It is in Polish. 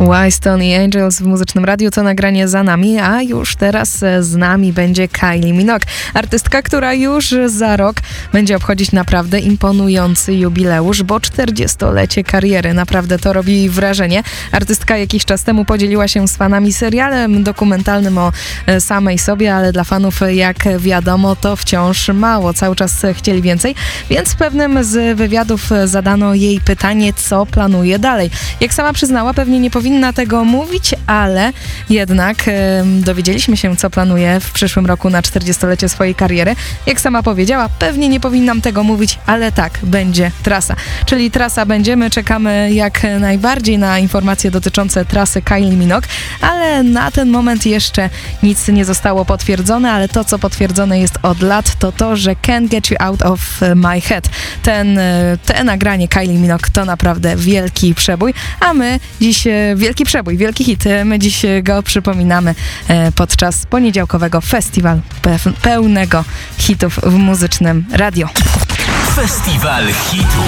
Why Stony Angels w Muzycznym Radiu, to nagranie za nami, a już teraz z nami będzie Kylie Minogue. Artystka, która już za rok będzie obchodzić naprawdę imponujący jubileusz, bo 40-lecie kariery. Naprawdę to robi wrażenie. Artystka jakiś czas temu podzieliła się z fanami serialem dokumentalnym o samej sobie, ale dla fanów, jak wiadomo, to wciąż mało. Cały czas chcieli więcej, więc w pewnym z wywiadów zadano jej pytanie, co planuje dalej. Jak sama przyznała, pewnie nie powinna tego mówić, ale jednak dowiedzieliśmy się, co planuje w przyszłym roku na 40-lecie swojej kariery. Jak sama powiedziała, pewnie nie powinnam tego mówić, ale tak, będzie trasa. Czyli trasa będziemy, czekamy jak najbardziej na informacje dotyczące trasy Kylie Minogue, ale na ten moment jeszcze nic nie zostało potwierdzone, ale to, co potwierdzone jest od lat, to to, że Can't Get You Out of My Head. Te nagranie Kylie Minogue to naprawdę wielki przebój, a my dziś wielki przebój, wielki hit. My dziś go przypominamy podczas poniedziałkowego festiwalu pełnego hitów w Muzycznym Radio. Festiwal hitów.